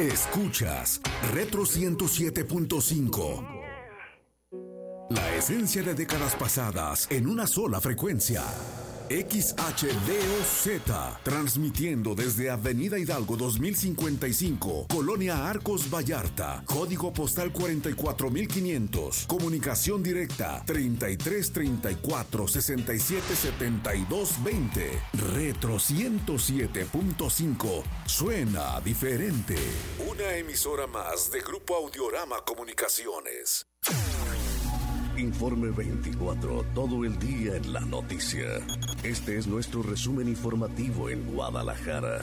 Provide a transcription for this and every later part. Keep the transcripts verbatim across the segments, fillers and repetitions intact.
Escuchas Retro ciento siete punto cinco. La esencia de décadas pasadas en una sola frecuencia. X H D O Z, transmitiendo desde Avenida Hidalgo dos mil cincuenta y cinco, Colonia Arcos Vallarta, código postal cuarenta y cuatro mil quinientos, comunicación directa treinta y tres treinta y cuatro sesenta y siete setenta y dos veinte. Retro ciento siete punto cinco, suena diferente. Una emisora más de Grupo Audiorama Comunicaciones. Informe veinticuatro, todo el día en la noticia. Este es nuestro resumen informativo en Guadalajara.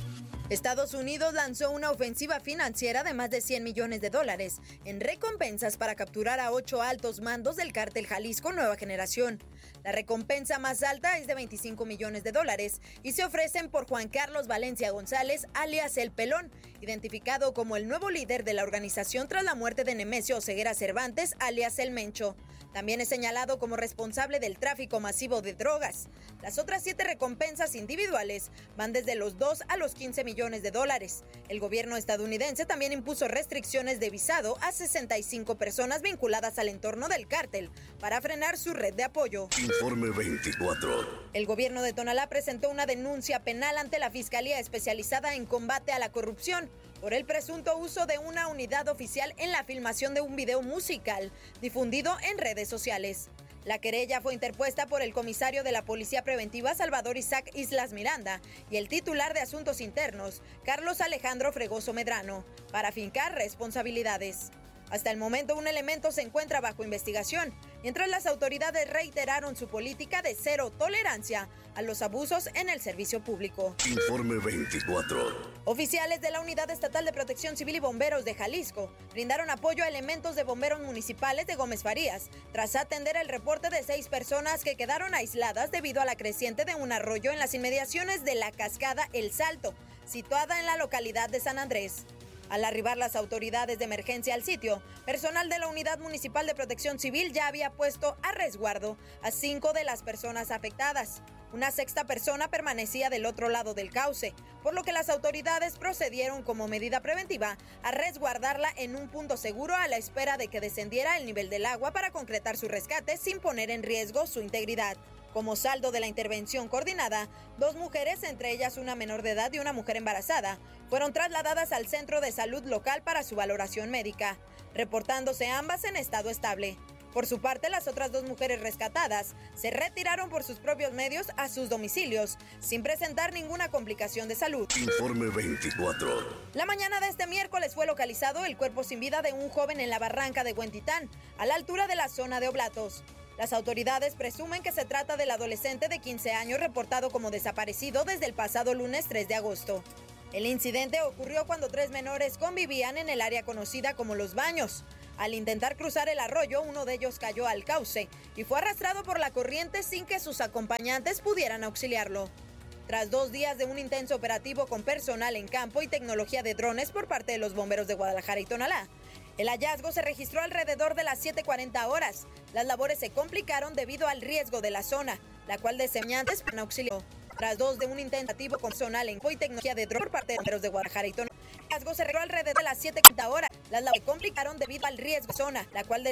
Estados Unidos lanzó una ofensiva financiera de más de cien millones de dólares en recompensas para capturar a ocho altos mandos del cártel Jalisco Nueva Generación. La recompensa más alta es de veinticinco millones de dólares y se ofrecen por Juan Carlos Valencia González, alias El Pelón, identificado como el nuevo líder de la organización tras la muerte de Nemesio Oseguera Cervantes, alias El Mencho. También es señalado como responsable del tráfico masivo de drogas. Las otras siete recompensas individuales van desde los dos a los quince millones de dólares. El gobierno estadounidense también impuso restricciones de visado a sesenta y cinco personas vinculadas al entorno del cártel para frenar su red de apoyo. Informe veinticuatro. El gobierno de Tonalá presentó una denuncia penal ante la Fiscalía Especializada en Combate a la Corrupción por el presunto uso de una unidad oficial en la filmación de un video musical difundido en redes sociales. La querella fue interpuesta por el comisario de la Policía Preventiva Salvador Isaac Islas Miranda y el titular de Asuntos Internos, Carlos Alejandro Fregoso Medrano, para fincar responsabilidades. Hasta el momento, un elemento se encuentra bajo investigación, mientras las autoridades reiteraron su política de cero tolerancia a los abusos en el servicio público. Informe veinticuatro. Oficiales de la Unidad Estatal de Protección Civil y Bomberos de Jalisco brindaron apoyo a elementos de bomberos municipales de Gómez Farías, tras atender el reporte de seis personas que quedaron aisladas debido a la creciente de un arroyo en las inmediaciones de la cascada El Salto, situada en la localidad de San Andrés. Al arribar las autoridades de emergencia al sitio, personal de la Unidad Municipal de Protección Civil ya había puesto a resguardo a cinco de las personas afectadas. Una sexta persona permanecía del otro lado del cauce, por lo que las autoridades procedieron como medida preventiva a resguardarla en un punto seguro a la espera de que descendiera el nivel del agua para concretar su rescate sin poner en riesgo su integridad. Como saldo de la intervención coordinada, dos mujeres, entre ellas una menor de edad y una mujer embarazada, fueron trasladadas al centro de salud local para su valoración médica, reportándose ambas en estado estable. Por su parte, las otras dos mujeres rescatadas se retiraron por sus propios medios a sus domicilios, sin presentar ninguna complicación de salud. Informe veinticuatro. La mañana de este miércoles fue localizado el cuerpo sin vida de un joven en la barranca de Huentitán, a la altura de la zona de Oblatos. Las autoridades presumen que se trata del adolescente de quince años reportado como desaparecido desde el pasado lunes tres de agosto. El incidente ocurrió cuando tres menores convivían en el área conocida como Los Baños. Al intentar cruzar el arroyo, uno de ellos cayó al cauce y fue arrastrado por la corriente sin que sus acompañantes pudieran auxiliarlo. Tras dos días de un intenso operativo con personal en campo y tecnología de drones por parte de los bomberos de Guadalajara y Tonalá, el hallazgo se registró alrededor de las siete cuarenta horas. Las labores se complicaron debido al riesgo de la zona, la cual desempeñantes auxilió. Tras dos de un intentativo con personal en campo y tecnología de dron por parte de bomberos de Guadalajara y Tonalá, el hallazgo se registró alrededor de las siete cuarenta horas. Las labores se complicaron debido al riesgo de la zona, la cual